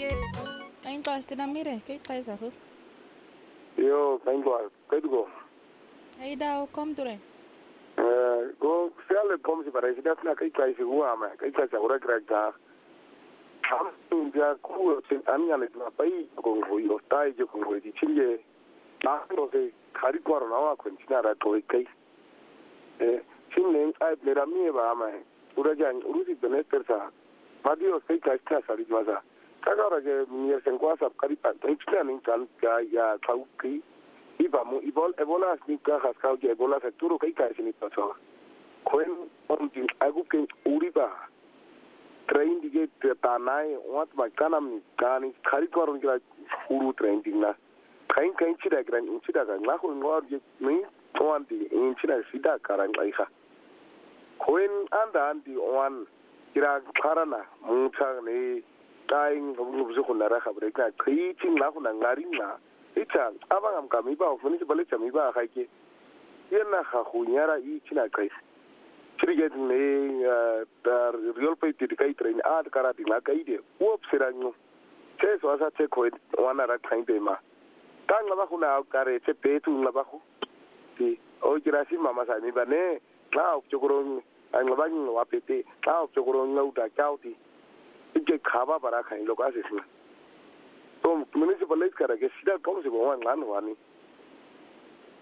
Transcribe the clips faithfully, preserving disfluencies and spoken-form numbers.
Kain kelas tina mire, kain kelas aku. Yo, kain kelas, kain go. Ai daw kom ture. Eh, go sale kom si para isi na kain kelas gua ama, kain kelas ora krakta. Ham ya ku sin anya le na pai ko ngoi ostai jo ko ngoi di chinge. Na no se khari ko na wa kun china ra to kai. Eh, sin len ai mera mi ba ama. Ura jan urusi beneter sa. Madio sai kai ka sa ri maza. Kagara ke mir sen kwa sab kari pa tchna ning kan ka ya thauki iba mu ibol ebola ni ka khas ka ke ebola se turu kai ka sini paso koen on tin agu ke uriba train dige ta nai wat ma kanam kani khari korun kira uru train dingna kain kain chida gran in chida ga na ko ngor je ni on di in chida sida karan ai kha koen anda andi on kira karana mu cha ne dying of Zukuna Rahabreka, creating Lakuna Narina, Ita, Abangam Kamiba, Municipal Chamiba, Hike, Yena Hahunyara, each in a case. She getting a real pay to the cater in art karate like idea. Whoop, Serano. Chess was a check with one at a time, Dema. Tang Lavahuna, carry a pay to Lavahu. See, oh, Girasi Mamasa, Nibane, now Chokoron, and Lavang Wapete, now Chokoron, no, that county. Ike khaba bara khain log asis na to municipal late kara ke sida kom se gowan lan wani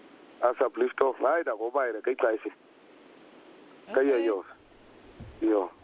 asa lift off lai da go bai da kai kai se kai yo yo